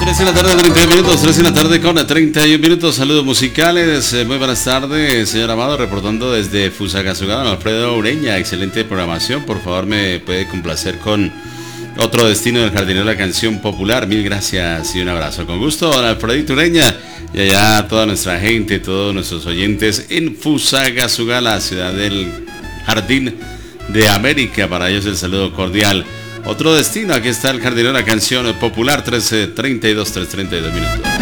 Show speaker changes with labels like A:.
A: 3 de la tarde, 31 minutos, 3 de la tarde con 31 minutos, saludos musicales, muy buenas tardes, señor Amado, reportando desde Fusagasugá, Alfredo Ureña, excelente programación, por favor me puede complacer con otro destino del jardinero de la canción popular, mil gracias y un abrazo, con gusto, don Alfredito Ureña, y allá toda nuestra gente, todos nuestros oyentes en Fusagasugá, la ciudad del Jardín de América, para ellos el saludo cordial. Otro destino, aquí está el jardinero de la canción popular, 13:32 minutos.